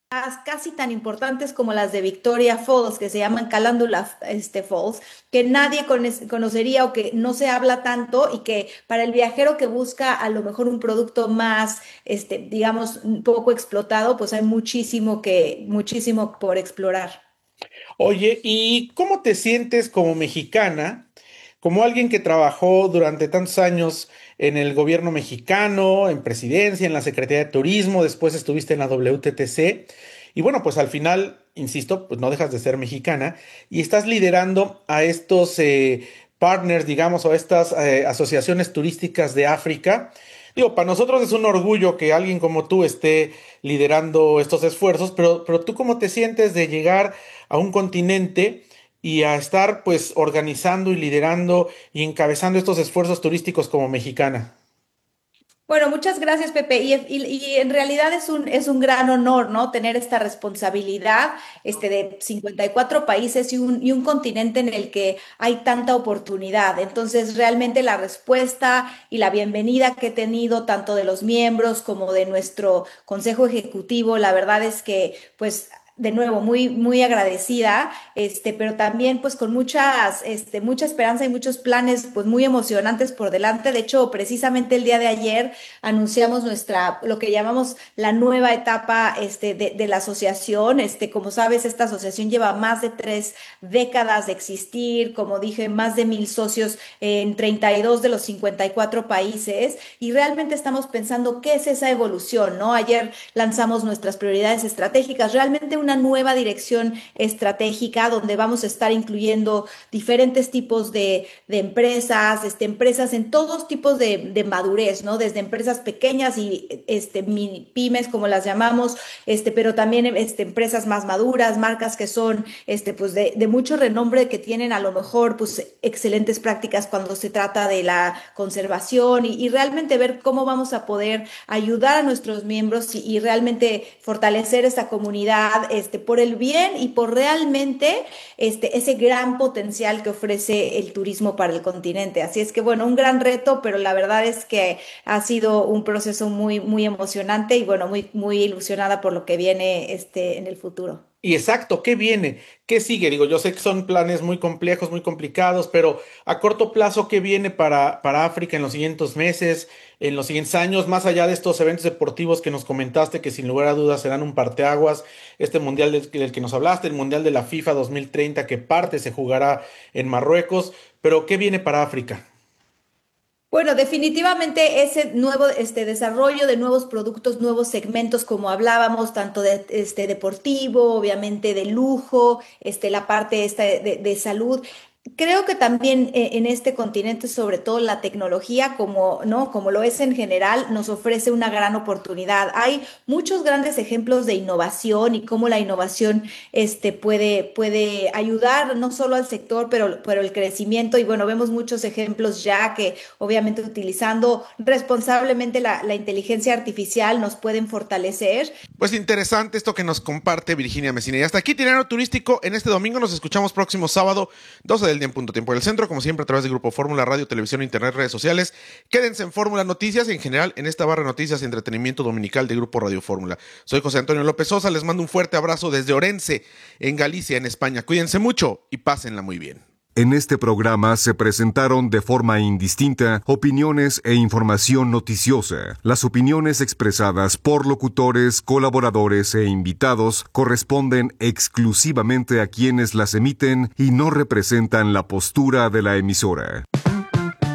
casi tan importantes como las de Victoria Falls, que se llaman Calandula Falls, que nadie conocería o que no se habla tanto y que para el viajero que busca a lo mejor un producto más, digamos, un poco explotado, pues hay muchísimo por explorar. Oye, ¿y cómo te sientes como mexicana, como alguien que trabajó durante tantos años en el gobierno mexicano, en presidencia, en la Secretaría de Turismo, después estuviste en la WTTC, y bueno, pues al final, insisto, pues no dejas de ser mexicana y estás liderando a estos partners, digamos, o a estas asociaciones turísticas de África? Digo, para nosotros es un orgullo que alguien como tú esté liderando estos esfuerzos, pero ¿tú cómo te sientes de llegar a un continente y a estar pues organizando y liderando y encabezando estos esfuerzos turísticos como mexicana? Bueno, muchas gracias, Pepe. Y en realidad es un gran honor, ¿no? Tener esta responsabilidad, de 54 países y un continente en el que hay tanta oportunidad. Entonces, realmente la respuesta y la bienvenida que he tenido tanto de los miembros como de nuestro consejo ejecutivo, la verdad es que, pues, de nuevo, muy agradecida, pero también pues con mucha esperanza y muchos planes pues muy emocionantes por delante. De hecho, precisamente el día de ayer anunciamos lo que llamamos la nueva etapa, de la asociación. Como sabes, esta asociación lleva más de 3 décadas de existir, como dije, más de 1,000 socios en 32 de los 54 países, y realmente estamos pensando qué es esa evolución, ¿no? Ayer lanzamos nuestras prioridades estratégicas, realmente una nueva dirección estratégica donde vamos a estar incluyendo diferentes tipos de empresas, empresas en todos tipos de madurez, ¿no? Desde empresas pequeñas y mini pymes, como las llamamos, pero también empresas más maduras, marcas que son pues de mucho renombre, que tienen a lo mejor pues excelentes prácticas cuando se trata de la conservación, y realmente ver cómo vamos a poder ayudar a nuestros miembros y realmente fortalecer esta comunidad, por el bien y por realmente ese gran potencial que ofrece el turismo para el continente. Así es que bueno, un gran reto, pero la verdad es que ha sido un proceso muy emocionante y bueno, muy ilusionada por lo que viene en el futuro. Y exacto, ¿qué viene? ¿Qué sigue? Digo, yo sé que son planes muy complejos, muy complicados, pero a corto plazo, ¿qué viene para África en los siguientes meses, en los siguientes años, más allá de estos eventos deportivos que nos comentaste, que sin lugar a dudas serán un parteaguas, este mundial del que nos hablaste, el mundial de la FIFA 2030, que parte se jugará en Marruecos, pero ¿qué viene para África? Bueno, definitivamente ese nuevo desarrollo de nuevos productos, nuevos segmentos, como hablábamos, tanto de deportivo, obviamente de lujo, la parte esta de salud. Creo que también en este continente, sobre todo la tecnología, como, ¿no? Como lo es en general, nos ofrece una gran oportunidad. Hay muchos grandes ejemplos de innovación y cómo la innovación puede ayudar no solo al sector, pero el crecimiento. Y bueno, vemos muchos ejemplos ya que obviamente utilizando responsablemente la inteligencia artificial nos pueden fortalecer. Pues interesante esto que nos comparte Virginia Messina. Y hasta aquí, Itinerarios Turístico, en este domingo. Nos escuchamos próximo sábado, 12 del día en punto tiempo del centro, como siempre a través de Grupo Fórmula, radio, televisión, internet, redes sociales. Quédense en Fórmula Noticias y en general en esta barra de noticias y entretenimiento dominical de Grupo Radio Fórmula. Soy José Antonio López Sosa, les mando un fuerte abrazo desde Orense, en Galicia, en España. Cuídense mucho y pásenla muy bien. En este programa se presentaron de forma indistinta opiniones e información noticiosa. Las opiniones expresadas por locutores, colaboradores e invitados corresponden exclusivamente a quienes las emiten y no representan la postura de la emisora.